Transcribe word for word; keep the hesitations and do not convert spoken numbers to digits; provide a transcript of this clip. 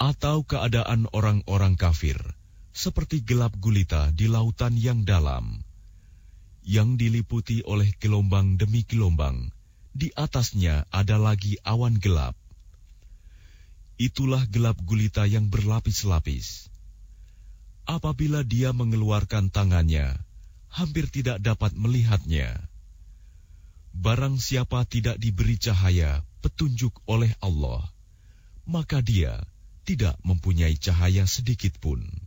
Atau keadaan orang-orang kafir, seperti gelap gulita di lautan yang dalam, yang diliputi oleh gelombang demi gelombang, di atasnya ada lagi awan gelap. Itulah gelap gulita yang berlapis-lapis. Apabila dia mengeluarkan tangannya, hampir tidak dapat melihatnya. Barang siapa tidak diberi cahaya, petunjuk oleh Allah, maka dia tidak mempunyai cahaya sedikit pun.